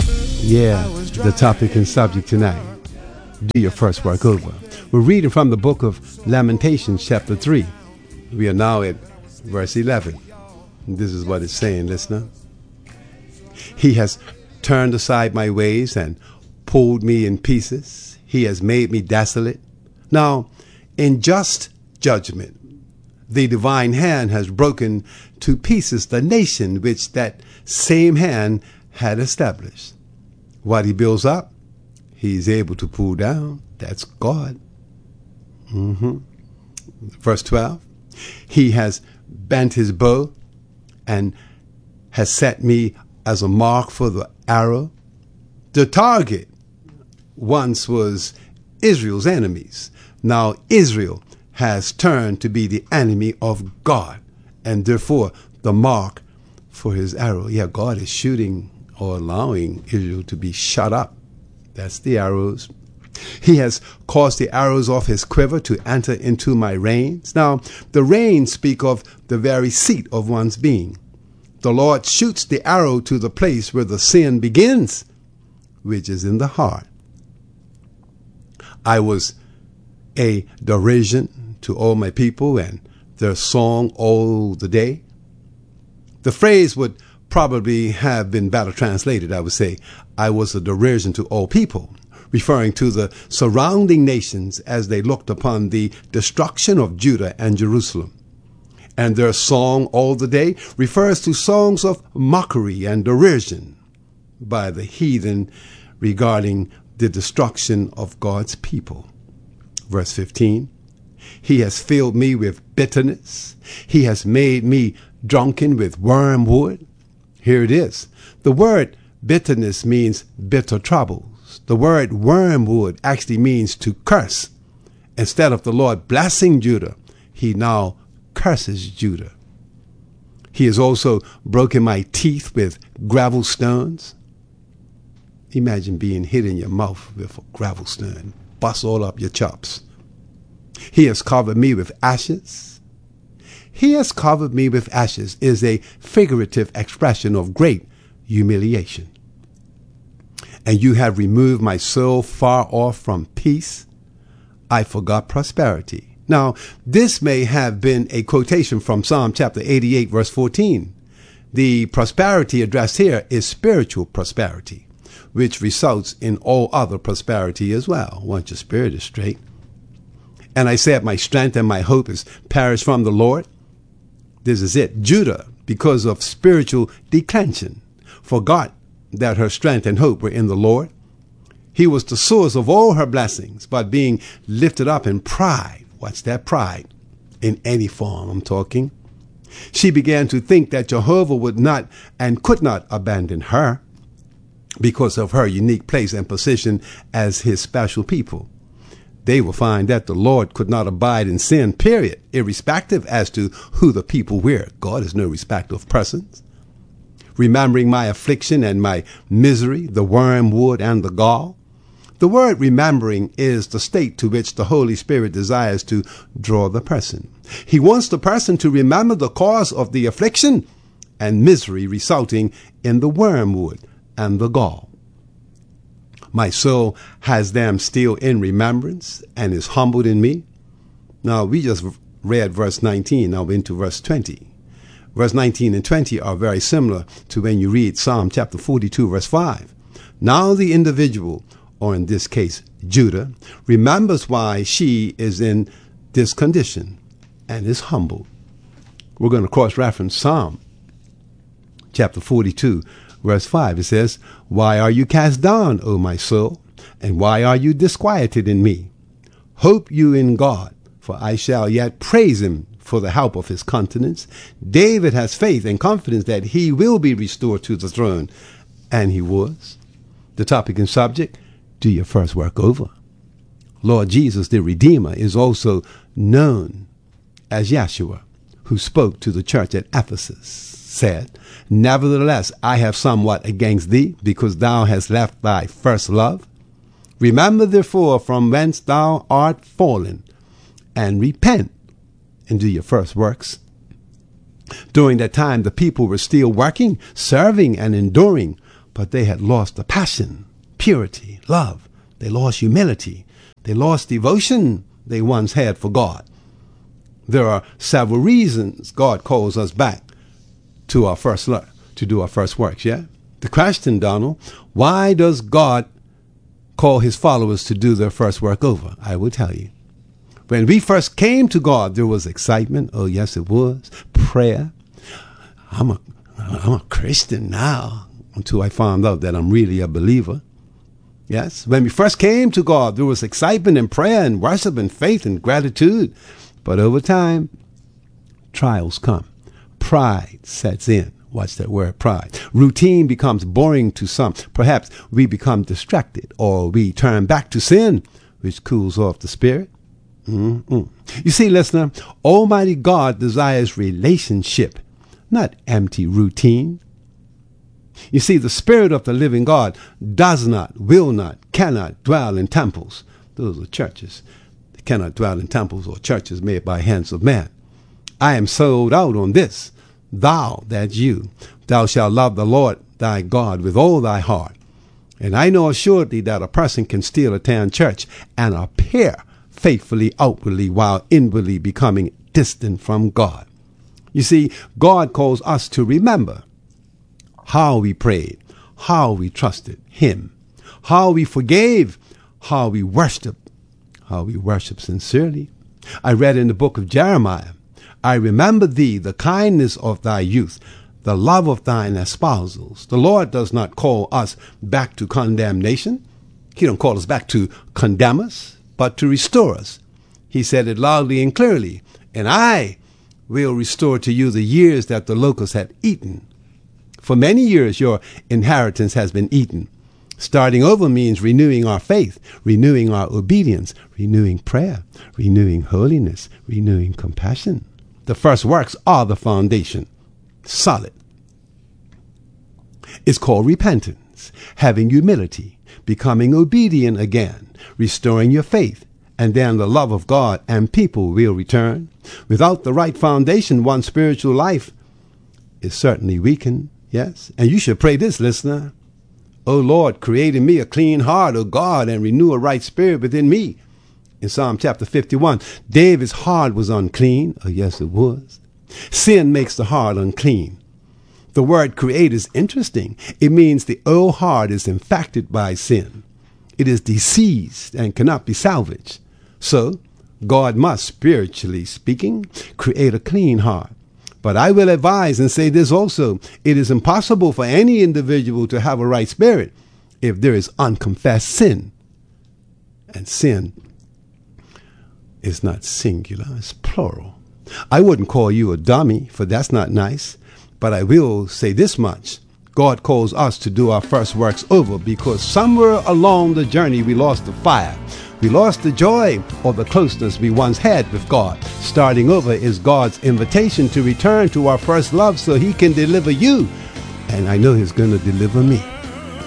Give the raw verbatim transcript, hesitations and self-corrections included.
Yeah, the topic and subject tonight. Do your first work over. We're reading from the book of Lamentations, chapter three. We are now at verse eleven. And this is what it's saying, listener. He has turned aside my ways and pulled me in pieces. He has made me desolate. Now, in just judgment, the divine hand has broken to pieces the nation which that same hand had established. What he builds up, he's able to pull down. That's God. Mm-hmm. Verse twelve. He has bent his bow and has set me as a mark for the arrow. The target once was Israel's enemies. Now Israel has turned to be the enemy of God, and therefore the mark for his arrow. Yeah, God is shooting or allowing Israel to be shut up. That's the arrows. He has caused the arrows of his quiver to enter into my reins. Now, the reins speak of the very seat of one's being. The Lord shoots the arrow to the place where the sin begins, which is in the heart. I was a derision to all my people and their song all the day. The phrase would probably have been better translated. I would say, I was a derision to all people, referring to the surrounding nations as they looked upon the destruction of Judah and Jerusalem. And their song all the day refers to songs of mockery and derision by the heathen regarding the destruction of God's people. Verse fifteen, he has filled me with bitterness. He has made me drunken with wormwood. Here it is. The word bitterness means bitter troubles. The word wormwood actually means to curse. Instead of the Lord blessing Judah, he now curses Judah. He has also broken my teeth with gravel stones. Imagine being hit in your mouth with a gravel stone. Bust all up your chops. He has covered me with ashes. He has covered me with ashes is a figurative expression of great humiliation. And you have removed my soul far off from peace. I forgot prosperity. Now, this may have been a quotation from Psalm chapter eighty-eight, verse fourteen. The prosperity addressed here is spiritual prosperity, which results in all other prosperity as well, once your spirit is straight. And I said, my strength and my hope is perished from the Lord. This is it. Judah, because of spiritual declension, forgot that her strength and hope were in the Lord. He was the source of all her blessings, but being lifted up in pride. What's that pride? In any form, I'm talking. She began to think that Jehovah would not and could not abandon her because of her unique place and position as his special people. They will find that the Lord could not abide in sin, period, irrespective as to who the people were. God is no respecter of persons. Remembering my affliction and my misery, the wormwood and the gall. The word remembering is the state to which the Holy Spirit desires to draw the person. He wants the person to remember the cause of the affliction and misery resulting in the wormwood and the gall. My soul has them still in remembrance and is humbled in me. Now, we just read verse nineteen, now into verse twenty. Verse nineteen and twenty are very similar to when you read Psalm chapter forty-two, verse five. Now the individual, or in this case, Judah, remembers why she is in this condition and is humbled. We're going to cross-reference Psalm chapter forty-two, verse five. It says, why are you cast down, O my soul? And why are you disquieted in me? Hope you in God, for I shall yet praise him for the help of his countenance. David has faith and confidence that he will be restored to the throne. And he was. The topic and subject, do your first work over. Lord Jesus, the Redeemer, is also known as Yeshua, who spoke to the church at Ephesus, said, nevertheless, I have somewhat against thee, because thou hast left thy first love. Remember therefore from whence thou art fallen, and repent, and do your first works. During that time, the people were still working, serving, and enduring but they had lost the passion, purity, love. They lost humility. They lost devotion they once had for God. There are several reasons God calls us back to our first love, to do our first works, yeah? The question, Donald, why does God call his followers to do their first work over? I will tell you. When we first came to God, there was excitement. Oh, yes, it was. Prayer. I'm a, I'm a Christian now, until I found out that I'm really a believer. Yes, when we first came to God, there was excitement and prayer and worship and faith and gratitude. But over time, trials come. Pride sets in. Watch that word, pride. Routine becomes boring to some. Perhaps we become distracted, or we turn back to sin, which cools off the spirit. Mm-mm. You see, listener, Almighty God desires relationship, not empty routine. You see, the Spirit of the living God does not, will not, cannot dwell in temples. Those are churches. They cannot dwell in temples or churches made by hands of man. I am sold out on this. Thou, that's you, thou shalt love the Lord thy God with all thy heart. And I know assuredly that a person can still attend church and appear faithfully outwardly while inwardly becoming distant from God. You see, God calls us to remember how we prayed, how we trusted him, how we forgave, how we worshiped, how we worship sincerely. I read in the book of Jeremiah, I remember thee, the kindness of thy youth, the love of thine espousals. The Lord does not call us back to condemnation. He don't call us back to condemn us, but to restore us. He said it loudly and clearly, and I will restore to you the years that the locusts had eaten. For many years your inheritance has been eaten. Starting over means renewing our faith, renewing our obedience, renewing prayer, renewing holiness, renewing compassion. The first works are the foundation, solid. It's called repentance, having humility, becoming obedient again, restoring your faith, and then the love of God and people will return. Without the right foundation, one's spiritual life is certainly weakened. Yes, and you should pray this, listener. O Lord, create in me a clean heart, O God, and renew a right spirit within me. In Psalm chapter fifty-one, David's heart was unclean. Oh, yes, it was. Sin makes the heart unclean. The word create is interesting. It means the old heart is infected by sin. It is diseased and cannot be salvaged. So, God must, spiritually speaking, create a clean heart. But I will advise and say this also. It is impossible for any individual to have a right spirit if there is unconfessed sin. And sin is not singular, it's plural. I wouldn't call you a dummy, for that's not nice. But I will say this much. God calls us to do our first works over because somewhere along the journey we lost the fire. We lost the joy or the closeness we once had with God. Starting over is God's invitation to return to our first love so he can deliver you. And I know he's going to deliver me.